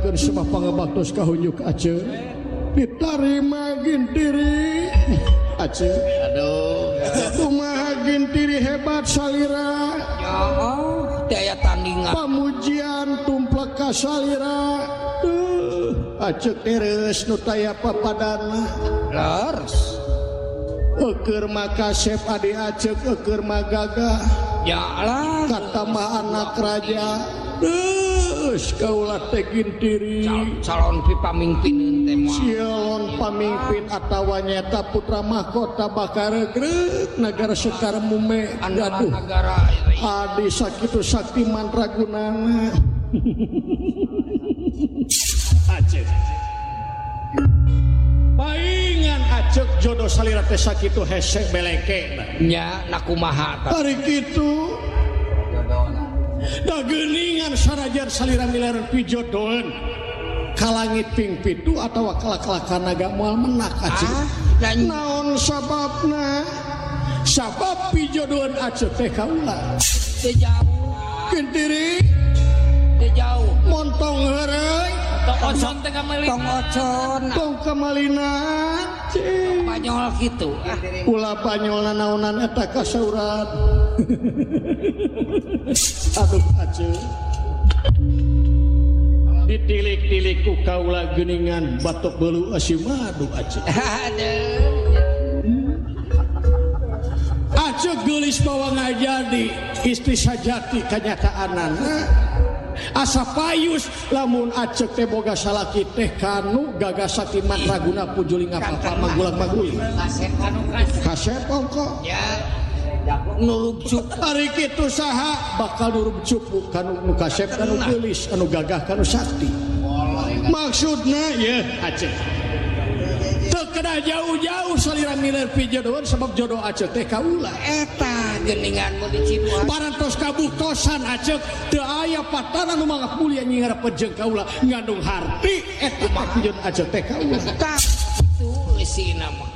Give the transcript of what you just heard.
nyuwunkeun semah pangebaktos kahunjuk Aceh ditarima gintiri Aceh Aduh. kumaha gintiri hebat salira Ya Allah, daya tandingan. pamujian tumplek ka salira Aceh teres nu taya papadana Lars. Eker makasep adi Aceh eker magaga Ya Allah. kata mah anak raja kaulah teh gintiri Calon pamimpin teh moal. Sialon pamimpin atawa nyata putra mahkota bakaregreg negara Sekar Mume Andalan gaduh negara. adi sakitu sakti mandragunana Aceh paingan Aceh jodoh salira teh sakitu hese beleke Nya nakumaha ta. hari kitu da geuningan sarajan salira milareun pijodoan ka langit ping pitu atawa kalak-kalakan naga moal menak Aceh Dan naon sababna sabab pijodoan Aceh teh kaula teu jauh. gintiri Teu jauh. montong heureuy Tong ocon teh kamali. Tong ocon. tong kamalinan Banyol kitu. ulah banyolna naonan eta kasaurat aduh Aceh ditilik-tilik ku kaula geuningan batok belu asimadu Aceh Aceh geulis bawa ngajadi istri sajati kanyataanana asa payus lamun Aceh teh boga salaki teh kanu gagasaki mandraguna pujuling apa magulang-maguling kasep ongko Ya. Nurug cuk. hari kitu saha bakal nurug cupu kanu nu kasep kanu geulis anu gagah kanu sakti maksudna ya Aceh teu kada jauh-jauh salira miler pijodohan sebab jodoh Aceh teh kaula Eta geuningan mun dicipuan. parantos kabuktosan Aceh teu aya patana nu mangga mulia nyingara pejeng kaula ngandung harti eta pijodohan Aceh teh kaula Tak itu isina mah.